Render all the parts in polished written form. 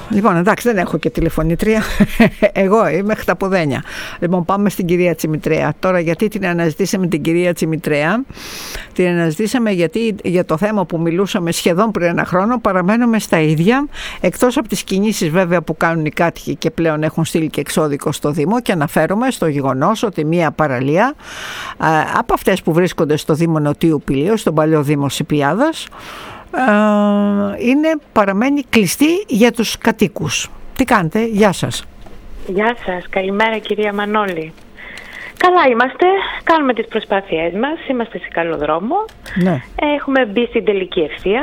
Λοιπόν, εντάξει, δεν έχω και τηλεφωνήτρια. Εγώ είμαι χταποδένια. Λοιπόν, πάμε στην κυρία Τσιμητρέα. Τώρα, γιατί την αναζητήσαμε την κυρία Τσιμητρέα? Την αναζητήσαμε γιατί για το θέμα που μιλούσαμε σχεδόν πριν ένα χρόνο παραμένουμε στα ίδια. Εκτός από τις κινήσεις βέβαια που κάνουν οι κάτοικοι και πλέον έχουν στείλει και εξώδικο στο Δήμο, και αναφέρομαι στο γεγονός ότι μία παραλία από αυτές που βρίσκονται στο Δήμο Νοτίου Πηλίου, στον παλιό Δήμο Σιπιάδας, παραμένει κλειστή για τους κατοίκους. Τι κάνετε? Γεια σας. Γεια σας. Καλημέρα κυρία Μανώλη. Καλά είμαστε, κάνουμε τις προσπάθειές μας, είμαστε σε καλό δρόμο. Ναι. Έχουμε μπει στην τελική ευθεία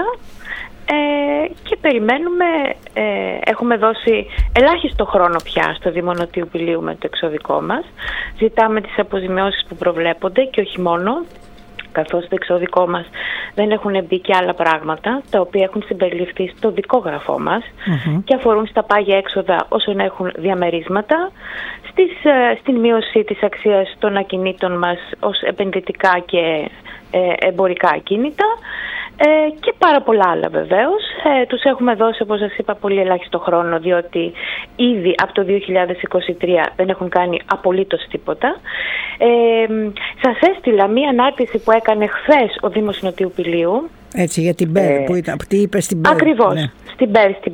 και περιμένουμε, έχουμε δώσει ελάχιστο χρόνο πια στο Δήμο Νοτίου Πηλίου με το εξώδικό μας. Ζητάμε τις αποζημιώσεις που προβλέπονται και όχι μόνο, καθώς στο εξώδικό μας δεν έχουν μπει και άλλα πράγματα τα οποία έχουν συμπεριληφθεί στο δικόγραφό μας και αφορούν στα πάγια έξοδα όσων έχουν διαμερίσματα, στην μείωση της αξίας των ακινήτων μας ως επενδυτικά και εμπορικά ακίνητα και πάρα πολλά άλλα βεβαίως. Τους έχουμε δώσει, όπως σας είπα, πολύ ελάχιστο χρόνο, διότι ήδη από το 2023 δεν έχουν κάνει απολύτως τίποτα. Σας έστειλα μία ανάρτηση που έκανε χθες ο Δήμος Νοτίου Πηλίου. Έτσι, για την ΠΕΡ, που ήταν, τι είπε στην ΠΕΡ. Ακριβώς, ναι. Στην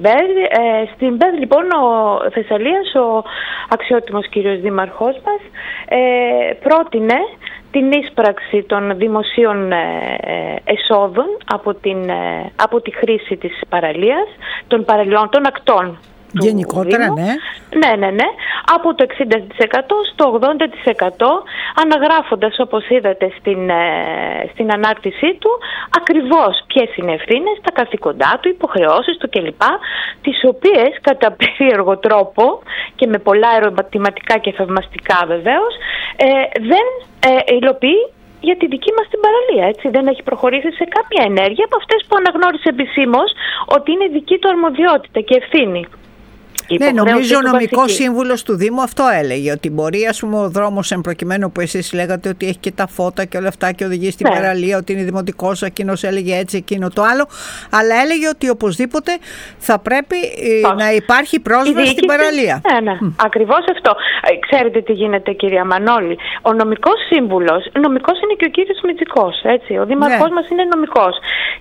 ΠΕΡ λοιπόν ο Θεσσαλίας, ο αξιότιμος κύριος δήμαρχός μας, πρότεινε την ίσπραξη των δημοσίων εσόδων από τη χρήση της παραλίας, των παραλιών, των ακτών. Γενικότερα, ναι. Ναι. Από το 60% στο 80%, αναγράφοντας, όπως είδατε στην ανάρτησή του, ακριβώς ποιες είναι ευθύνες, τα καθήκοντά του, υποχρεώσεις του κλπ, τις οποίες κατά περίεργο τρόπο και με πολλά ερωτηματικά και θαυμαστικά βεβαίως, δεν υλοποιεί για τη δική μας την παραλία, έτσι. Δεν έχει προχωρήσει σε κάποια ενέργεια από αυτές που αναγνώρισε επισήμως ότι είναι δική του αρμοδιότητα και ευθύνη. Ναι, νομίζω ο νομικός σύμβουλος του Δήμου αυτό έλεγε, ότι μπορεί, ας πούμε, ο δρόμος εν προκειμένου που εσείς λέγατε ότι έχει και τα φώτα και όλα αυτά και οδηγεί στην παραλία, ότι είναι δημοτικός, εκείνος έλεγε έτσι, εκείνο το άλλο, αλλά έλεγε ότι οπωσδήποτε θα πρέπει να υπάρχει πρόσβαση στην παραλία. Ναι. Ακριβώς αυτό. Ξέρετε τι γίνεται, κυρία Μανώλη? Ο νομικός σύμβουλος, νομικός είναι και ο κύριος Μητσικός, έτσι. Ο δήμαρχός μας είναι νομικός.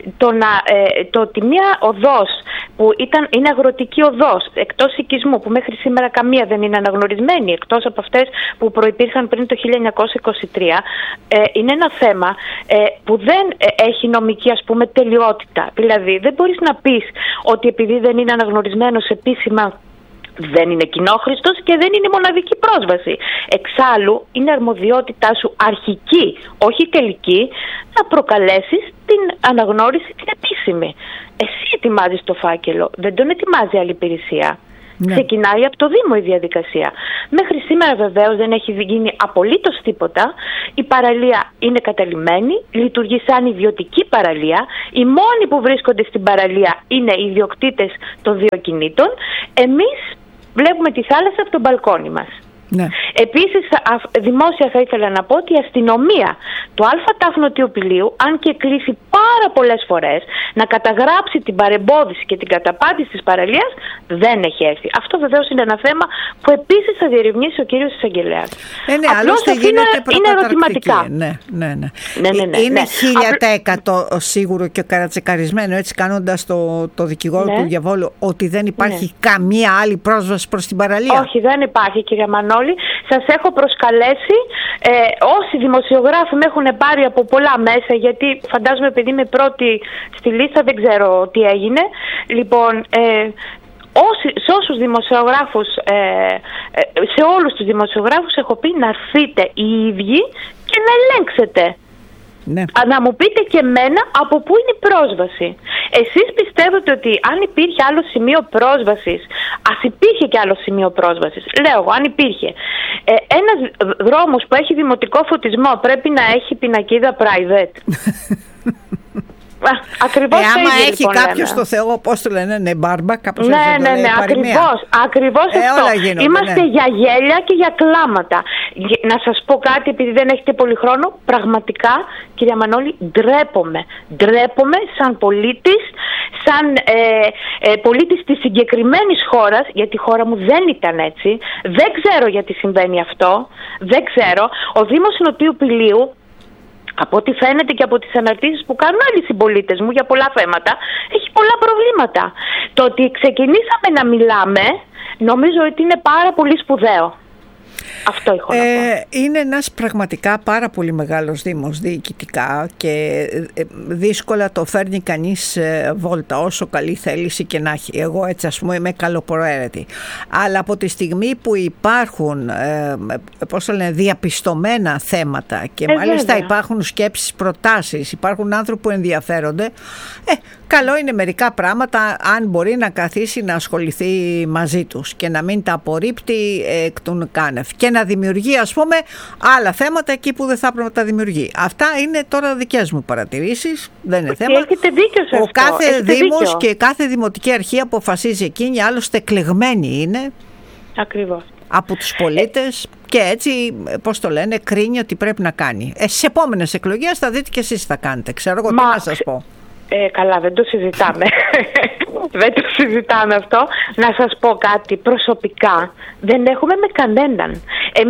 Το ότι μία οδός που είναι αγροτική οδός, εκτός οικισμού, που μέχρι σήμερα καμία δεν είναι αναγνωρισμένη, εκτός από αυτές που προϋπήρχαν πριν το 1923, είναι ένα θέμα που δεν έχει νομική, ας πούμε, τελειότητα. Δηλαδή δεν μπορείς να πεις ότι επειδή δεν είναι αναγνωρισμένος επίσημα δεν είναι κοινόχρηστος και δεν είναι μοναδική πρόσβαση. Εξάλλου είναι αρμοδιότητά σου αρχική, όχι τελική, να προκαλέσεις την αναγνώριση την επίσημη. Εσύ ετοιμάζεις το φάκελο, δεν τον ετοιμάζει άλλη υπηρεσία. Ναι. Ξεκινάει από το Δήμο η διαδικασία. Μέχρι σήμερα βεβαίως δεν έχει γίνει απολύτως τίποτα. Η παραλία είναι καταλυμμένη, λειτουργεί σαν ιδιωτική παραλία. Οι μόνοι που βρίσκονται στην παραλία είναι οι ιδιοκτήτες των δύο κινήτων. Εμείς βλέπουμε τη θάλασσα από τον μπαλκόνι μας. Ναι. Επίσης, δημόσια θα ήθελα να πω ότι η αστυνομία του ΑΤΑΦ Νοτιού Πηλίου, αν και κλείσει πάρα πολλές φορές να καταγράψει την παρεμπόδιση και την καταπάτηση της παραλίας, δεν έχει έρθει. Αυτό βεβαίως είναι ένα θέμα που επίσης θα διερευνήσει ο κύριος εισαγγελέας. Απλώς είναι ερωτηματικά. Ναι. Είναι 1000% σίγουρο και καρατσεκαρισμένο, έτσι, κάνοντας το δικηγόρο του διαβόλου, ότι δεν υπάρχει καμία άλλη πρόσβαση προς την παραλία. Όχι, δεν υπάρχει, κυρία Μανώλη. Σας έχω προσκαλέσει, όσοι δημοσιογράφοι με έχουν πάρει από πολλά μέσα, γιατί φαντάζομαι επειδή είμαι πρώτη στη λίστα δεν ξέρω τι έγινε. Λοιπόν, σε όσους δημοσιογράφους, σε όλους τους δημοσιογράφους έχω πει να έρθετε οι ίδιοι και να ελέγξετε. Ναι. Να μου πείτε και εμένα από πού είναι η πρόσβαση. Εσείς πιστεύετε ότι αν υπήρχε άλλο σημείο πρόσβασης, ας υπήρχε και άλλο σημείο πρόσβασης, λέω εγώ, αν υπήρχε ένας δρόμος που έχει δημοτικό φωτισμό, πρέπει να έχει πινακίδα private? Ακριβώς το ίδιο. Άμα έχει λοιπόν, κάποιος το Θεό, πώς το λένε, ναι, μπάρμπα, κάπως ναι, έτσι. Ναι, ακριβώς αυτό. Γίνονται, είμαστε για γέλια και για κλάματα. Να σας πω κάτι, επειδή δεν έχετε πολύ χρόνο, πραγματικά, κυρία Μανώλη, ντρέπομαι σαν πολίτης, σαν πολίτης της συγκεκριμένης χώρας, γιατί η χώρα μου δεν ήταν έτσι. Δεν ξέρω γιατί συμβαίνει αυτό. Δεν ξέρω. Ο Δήμος Νοτίου Πηλίου, από ό,τι φαίνεται και από τις αναρτήσεις που κάνουν άλλοι συμπολίτες μου για πολλά θέματα, έχει πολλά προβλήματα. Το ότι ξεκινήσαμε να μιλάμε, νομίζω ότι είναι πάρα πολύ σπουδαίο. Αυτό έχω να πω. Είναι ένας πραγματικά πάρα πολύ μεγάλος δήμος διοικητικά και δύσκολα το φέρνει κανείς βόλτα, όσο καλή θέληση και να έχει. Εγώ έτσι ας πούμε είμαι καλοπροαίρετη. Αλλά από τη στιγμή που υπάρχουν διαπιστωμένα θέματα και μάλιστα υπάρχουν σκέψεις, προτάσεις, υπάρχουν άνθρωποι που ενδιαφέρονται, καλό είναι μερικά πράγματα αν μπορεί να καθίσει να ασχοληθεί μαζί τους και να μην τα απορρίπτει εκ των κάνευ και να δημιουργεί ας πούμε άλλα θέματα εκεί που δεν θα έπρεπε να τα δημιουργεί. Αυτά είναι τώρα δικές μου παρατηρήσεις, δεν είναι θέμα. Έχετε δίκιο σε αυτό. Ο κάθε δήμος και κάθε δημοτική αρχή αποφασίζει εκείνη, άλλωστε εκλεγμένη είναι. Ακριβώς. Από τους πολίτες και έτσι, πώς το λένε, κρίνει ότι πρέπει να κάνει. Στις επόμενες εκλογές θα δείτε και εσείς τι θα κάνετε. Ξέρω εγώ τι να σας πω. Καλά, δεν το συζητάμε. Δεν το συζητάμε αυτό. Να σας πω κάτι προσωπικά. Δεν έχουμε με κανέναν.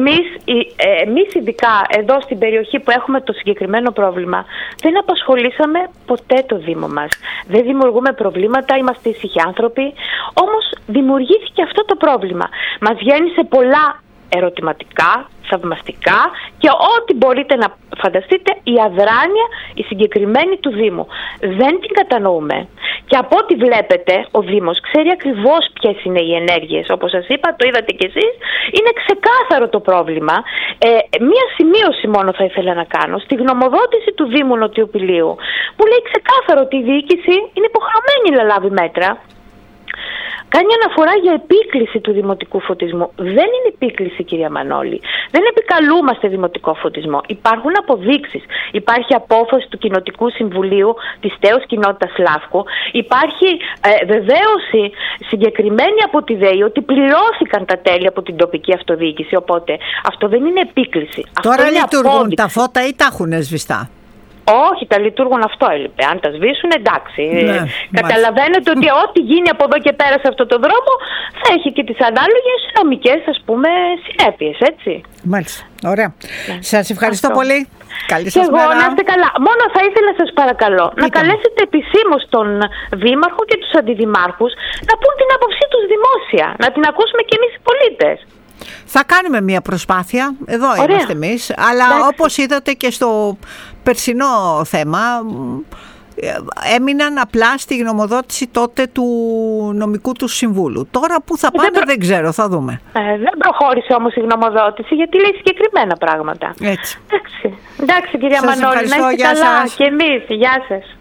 Εμείς ειδικά εδώ στην περιοχή που έχουμε το συγκεκριμένο πρόβλημα, δεν απασχολήσαμε ποτέ το Δήμο μας. Δεν δημιουργούμε προβλήματα, είμαστε ήσυχοι άνθρωποι. Όμως δημιουργήθηκε αυτό το πρόβλημα. Μας γέννησε πολλά ερωτηματικά, θαυμαστικά και ό,τι μπορείτε να φανταστείτε, η αδράνεια η συγκεκριμένη του Δήμου. Δεν την κατανοούμε. Και από ό,τι βλέπετε, ο Δήμος ξέρει ακριβώς ποιες είναι οι ενέργειες. Όπως σας είπα, το είδατε κι εσείς, είναι ξεκάθαρο το πρόβλημα. Μία σημείωση μόνο θα ήθελα να κάνω. Στη γνωμοδότηση του Δήμου Νοτιού Πηλίου, που λέει ξεκάθαρο ότι η διοίκηση είναι υποχρεωμένη να λάβει μέτρα, κάνει αναφορά για επίκληση του δημοτικού φωτισμού. Δεν είναι επίκληση, κυρία Μανώλη. Δεν επικαλούμαστε δημοτικό φωτισμό. Υπάρχουν αποδείξεις. Υπάρχει απόφαση του Κοινοτικού Συμβουλίου της ΤΕΟΣ Κοινότητας Λάφκου. Υπάρχει βεβαίωση συγκεκριμένη από τη ΔΕΗ ότι πληρώθηκαν τα τέλη από την τοπική αυτοδιοίκηση. Οπότε αυτό δεν είναι επίκληση. Τώρα αυτό λειτουργούν απόδειξη. τα φώτα ή τα έχουν σβηστά? Όχι, τα λειτουργούν, αυτό έλειπε. Αν τα σβήσουν, εντάξει. Ναι, καταλαβαίνετε ότι ό,τι γίνει από εδώ και πέρα σε αυτό το δρόμο θα έχει και τις ανάλογες νομικές, ας πούμε, συνέπειες, έτσι. Μάλιστα. Ωραία. Ναι. Σας ευχαριστώ πολύ. Καλή σας μέρα. Εγώ να είστε καλά. Μόνο θα ήθελα, σας παρακαλώ, να καλέσετε επισήμως τον Δήμαρχο και τους Αντιδημάρχους να πούν την άποψή τους δημόσια. Να την ακούσουμε κι εμείς οι πολίτες. Θα κάνουμε μια προσπάθεια, εδώ είμαστε εμείς, αλλά όπως είδατε και στο περσινό θέμα, έμειναν απλά στη γνωμοδότηση τότε του νομικού του συμβούλου. Τώρα που θα πάνε δεν ξέρω, θα δούμε. Δεν προχώρησε όμως η γνωμοδότηση γιατί λέει συγκεκριμένα πράγματα. Έτσι. Εντάξει κυρία Μανώλη, να είστε καλά. Και εμείς, γεια σας.